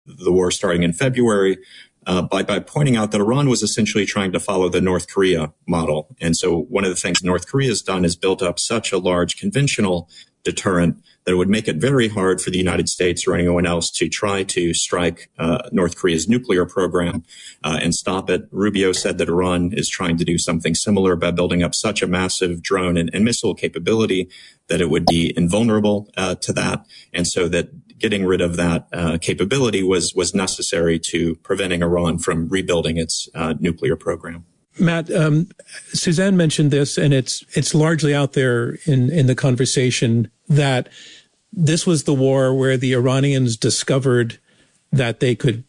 the war starting in February by pointing out that Iran was essentially trying to follow the North Korea model. And so one of the things North Korea has done is built up such a large conventional deterrent that it would make it very hard for the United States or anyone else to try to strike North Korea's nuclear program and stop it. Rubio said that Iran is trying to do something similar by building up such a massive drone and missile capability that it would be invulnerable to that. And so that getting rid of that capability was necessary to preventing Iran from rebuilding its nuclear program. Matt, Suzanne mentioned this, and it's largely out there in the conversation that this was the war where the Iranians discovered that they could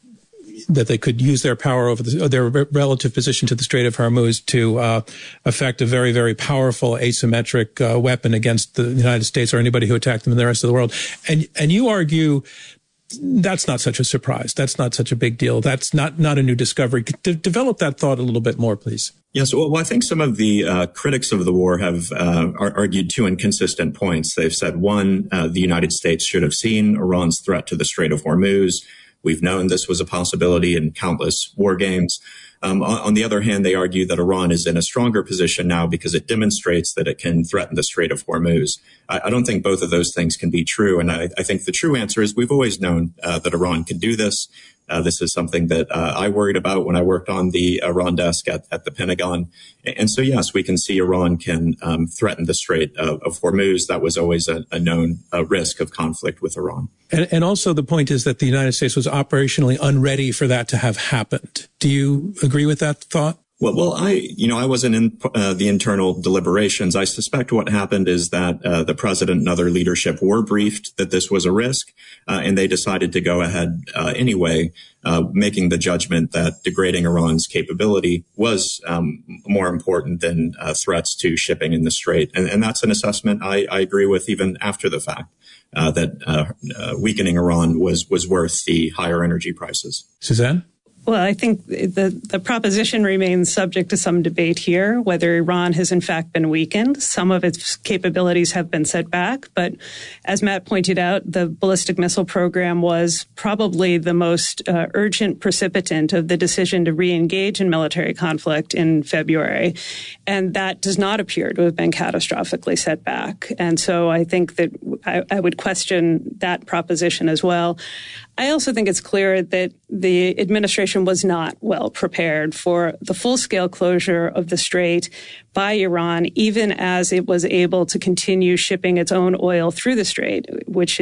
use their power over their relative position to the Strait of Hormuz to affect a very, very powerful asymmetric weapon against the United States or anybody who attacked them in the rest of the world. And you argue that's not such a surprise. That's not such a big deal. That's not a new discovery. Develop that thought a little bit more, please. Yes, well, I think some of the critics of the war have argued two inconsistent points. They've said, one, the United States should have seen Iran's threat to the Strait of Hormuz. We've known this was a possibility in countless war games. On the other hand, they argue that Iran is in a stronger position now because it demonstrates that it can threaten the Strait of Hormuz. I don't think both of those things can be true. And I think the true answer is we've always known that Iran can do this. This is something that I worried about when I worked on the Iran desk at the Pentagon. And so, yes, we can see Iran can threaten the Strait of Hormuz. That was always a known risk of conflict with Iran. And also the point is that the United States was operationally unready for that to have happened. Do you agree with that thought? Well, I wasn't in the internal deliberations. I suspect what happened is that the president and other leadership were briefed that this was a risk, and they decided to go ahead anyway, making the judgment that degrading Iran's capability was more important than threats to shipping in the Strait. And that's an assessment I agree with even after the fact, that weakening Iran was worth the higher energy prices. Suzanne? Well, I think the proposition remains subject to some debate here, whether Iran has in fact been weakened. Some of its capabilities have been set back, but as Matt pointed out, the ballistic missile program was probably the most urgent precipitant of the decision to re-engage in military conflict in February. And that does not appear to have been catastrophically set back. And so I think that I would question that proposition as well. I also think it's clear that the administration was not well prepared for the full-scale closure of the Strait by Iran, even as it was able to continue shipping its own oil through the Strait, which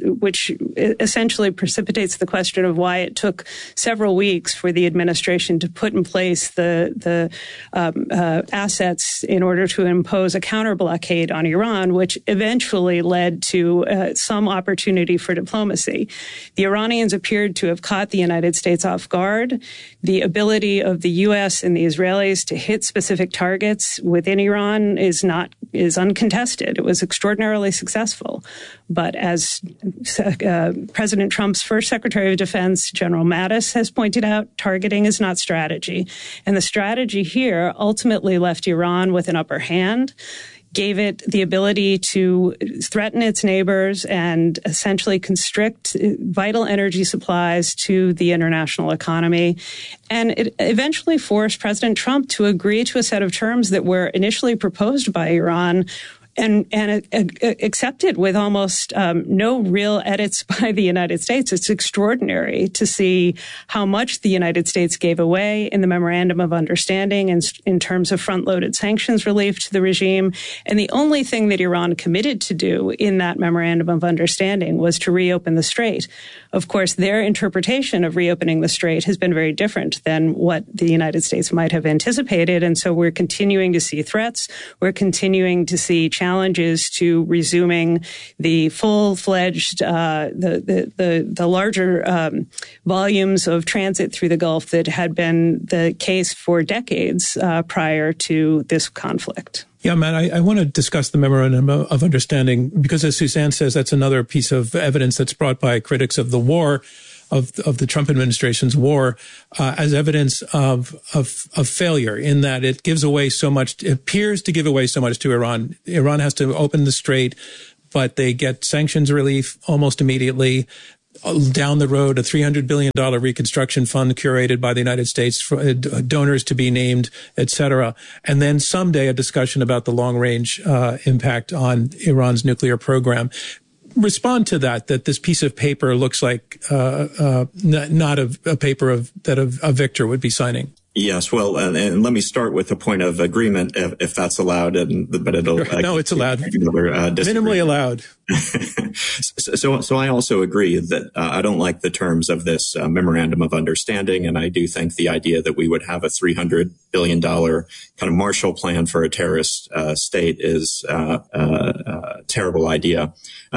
essentially precipitates the question of why it took several weeks for the administration to put in place the assets in order to impose a counter blockade on Iran, which eventually led to some opportunity for diplomacy. The Iranians appeared to have caught the United States off guard. The ability of the U.S. and the Israelis to hit specific targets within Iran is uncontested. It was extraordinarily successful. But as President Trump's first Secretary of Defense, General Mattis, has pointed out, targeting is not strategy. And the strategy here ultimately left Iran with an upper hand, gave it the ability to threaten its neighbors and essentially constrict vital energy supplies to the international economy. And it eventually forced President Trump to agree to a set of terms that were initially proposed by Iran and accepted with almost no real edits by the United States. It's extraordinary to see how much the United States gave away in the Memorandum of Understanding in terms of front-loaded sanctions relief to the regime. And the only thing that Iran committed to do in that Memorandum of Understanding was to reopen the Strait. Of course, their interpretation of reopening the Strait has been very different than what the United States might have anticipated. And so we're continuing to see threats. We're continuing to see challenges to resuming the full-fledged, the larger volumes of transit through the Gulf that had been the case for decades prior to this conflict. Yeah, Matt, I want to discuss the Memorandum of Understanding because, as Suzanne says, that's another piece of evidence that's brought by critics of the war, of the Trump administration's war, as evidence of failure in that it gives away so much, it appears to give away so much to Iran. Iran has to open the Strait, but they get sanctions relief almost immediately. down the road, a $300 billion reconstruction fund curated by the United States, for donors to be named, et cetera. And then someday a discussion about the long-range impact on Iran's nuclear program. Respond to that this piece of paper looks like not a paper that a victor would be signing. Yes, well, and let me start with a point of agreement, if that's allowed. But it'll no, it's allowed. Minimally allowed. So I also agree that I don't like the terms of this memorandum of understanding, and I do think the idea that we would have a $300 billion kind of Marshall Plan for a terrorist state is a terrible idea.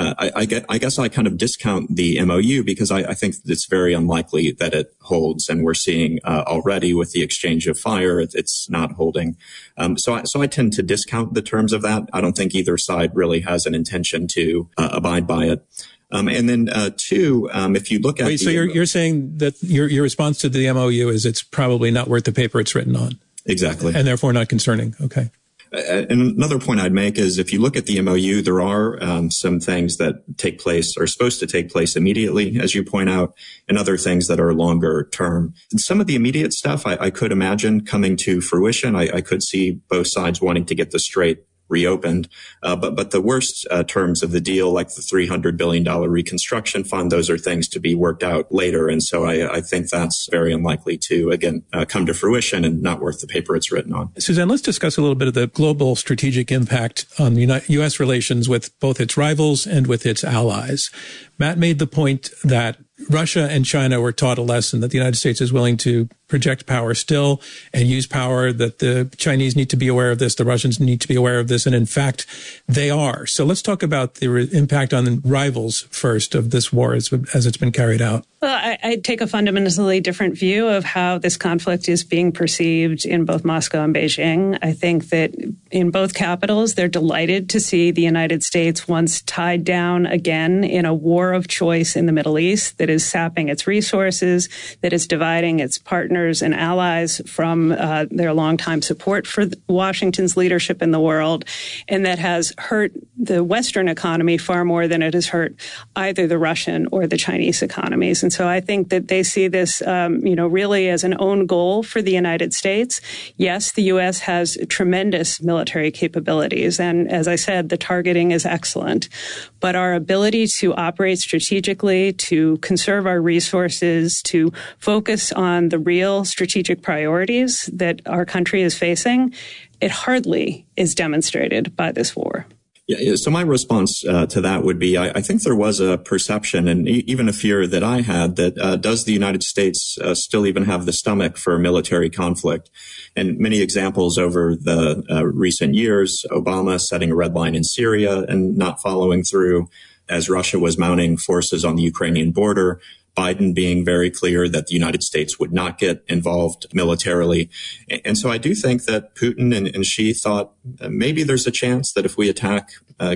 I guess I kind of discount the MOU because I think it's very unlikely that it holds, and we're seeing already with the exchange of fire, it's not holding. So I tend to discount the terms of that. I don't think either side really has an intention to abide by it. And then two, if you look at so you're saying that your response to the MOU is it's probably not worth the paper it's written on. Exactly. And therefore not concerning. Okay. And another point I'd make is if you look at the MOU, there are some things that take place, are supposed to take place immediately, as you point out, and other things that are longer term. And some of the immediate stuff I could imagine coming to fruition. I could see both sides wanting to get the Strait reopened. But the worst terms of the deal, like the $300 billion reconstruction fund, those are things to be worked out later. And so I think that's very unlikely to, again, come to fruition and not worth the paper it's written on. Suzanne, let's discuss a little bit of the global strategic impact on U.S. relations with both its rivals and with its allies. Matt made the point that Russia and China were taught a lesson that the United States is willing to project power still and use power, that the Chinese need to be aware of this, the Russians need to be aware of this, and in fact, they are. So let's talk about the impact on the rivals first of this war as it's been carried out. Well, I take a fundamentally different view of how this conflict is being perceived in both Moscow and Beijing. I think that in both capitals, they're delighted to see the United States once tied down again in a war of choice in the Middle East that is sapping its resources, that is dividing its partners and allies from their longtime support for Washington's leadership in the world, and that has hurt the Western economy far more than it has hurt either the Russian or the Chinese economies. And so I think that they see this, really as an own goal for the United States. Yes, the U.S. has tremendous military capabilities. And as I said, the targeting is excellent. But our ability to operate strategically, to conserve our resources, to focus on the real strategic priorities that our country is facing, it hardly is demonstrated by this war. Yeah, so my response to that would be, I think there was a perception and even a fear that I had that does the United States still even have the stomach for military conflict? And many examples over the recent years, Obama setting a red line in Syria and not following through as Russia was mounting forces on the Ukrainian border, Biden being very clear that the United States would not get involved militarily. And so I do think that Putin and Xi thought maybe there's a chance that if we attack,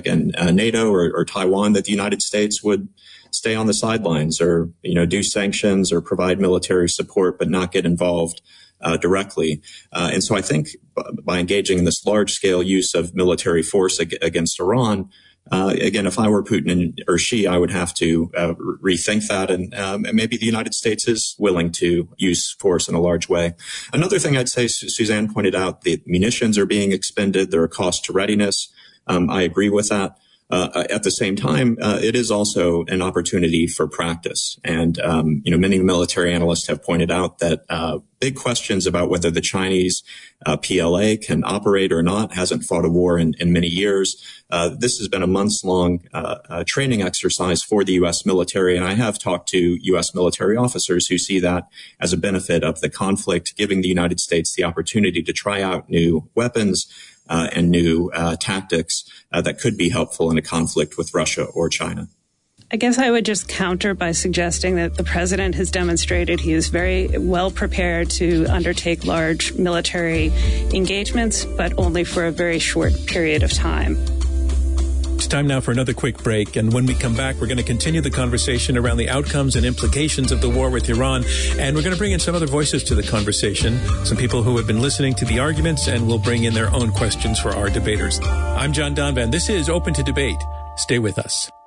NATO or Taiwan, that the United States would stay on the sidelines or, do sanctions or provide military support, but not get involved directly. And so I think by engaging in this large scale use of military force against Iran, again, if I were Putin or Xi, I would have to rethink that. And maybe the United States is willing to use force in a large way. Another thing I'd say, Suzanne pointed out, the munitions are being expended. There are costs to readiness. I agree with that. At the same time, it is also an opportunity for practice. And, many military analysts have pointed out that big questions about whether the Chinese PLA can operate or not, hasn't fought a war in many years. This has been a months-long training exercise for the U.S. military, and I have talked to U.S. military officers who see that as a benefit of the conflict, giving the United States the opportunity to try out new weapons and new tactics that could be helpful in a conflict with Russia or China. I guess I would just counter by suggesting that the president has demonstrated he is very well prepared to undertake large military engagements, but only for a very short period of time. It's time now for another quick break, and when we come back, we're going to continue the conversation around the outcomes and implications of the war with Iran, and we're going to bring in some other voices to the conversation, some people who have been listening to the arguments, and will bring in their own questions for our debaters. I'm John Donvan. This is Open to Debate. Stay with us.